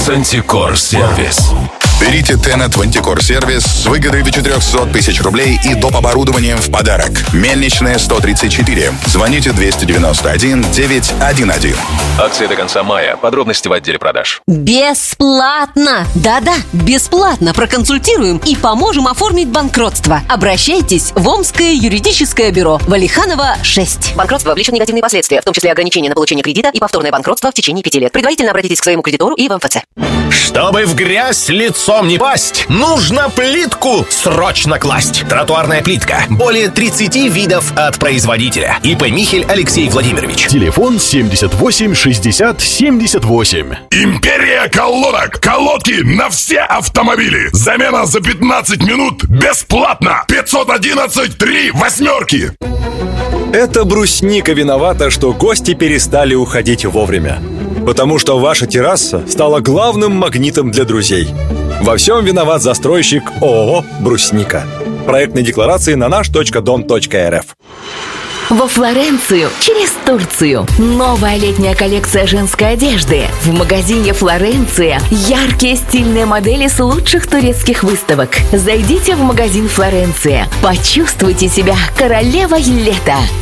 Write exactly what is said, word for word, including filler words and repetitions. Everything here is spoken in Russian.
Сантикор сервис. Берите Тенет Вантикор сервис с выгодой до четыреста тысяч рублей и доп. Оборудованием в подарок. Мельничная сто тридцать четыре. Звоните двести девяносто один девятьсот одиннадцать. Акция до конца мая. Подробности в отделе продаж. Бесплатно! Да-да, бесплатно проконсультируем и поможем оформить банкротство. Обращайтесь в Омское юридическое бюро. Валиханова, шесть. Банкротство влечет негативные последствия, в том числе ограничения на получение кредита и повторное банкротство в течение пяти лет. Предварительно обратитесь к своему кредитору и в эм эф цэ. Чтобы в грязь лицом не пасть, нужно плитку срочно класть. Тротуарная плитка. Более тридцати видов от производителя. ИП Михель Алексей Владимирович. Телефон семьдесят восемь шестьдесят семьдесят восемь. Империя колодок. Колодки на все автомобили. Замена за пятнадцать минут бесплатно. пятьсот одиннадцать три восьмерки. Это брусника виновата, что гости перестали уходить вовремя. Потому что ваша терраса стала главным магнитом для друзей. Во всем виноват застройщик ООО «Брусника». Проектные декларации на наш точка дом точка эр эф. Во Флоренцию через Турцию. Новая летняя коллекция женской одежды. В магазине «Флоренция» яркие стильные модели с лучших турецких выставок. Зайдите в магазин «Флоренция». Почувствуйте себя королевой лета.